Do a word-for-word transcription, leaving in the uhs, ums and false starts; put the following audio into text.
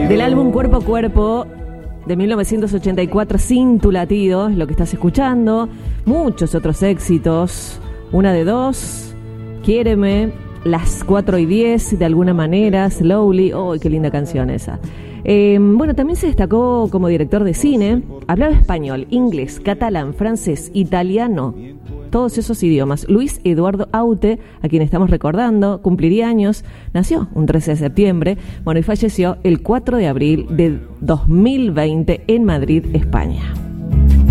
Del álbum Cuerpo a Cuerpo de mil novecientos ochenta y cuatro, Sin tu latido, es lo que estás escuchando. Muchos otros éxitos. Una de dos, Quiéreme, Las cuatro y diez, De alguna manera, Slowly. ¡Oh, qué linda canción esa! Eh, bueno, también se destacó como director de cine. Hablaba español, inglés, catalán, francés, italiano, todos esos idiomas. Luis Eduardo Aute, a quien estamos recordando, cumpliría años, nació un trece de septiembre, bueno, y falleció el cuatro de abril de dos mil veinte en Madrid, España.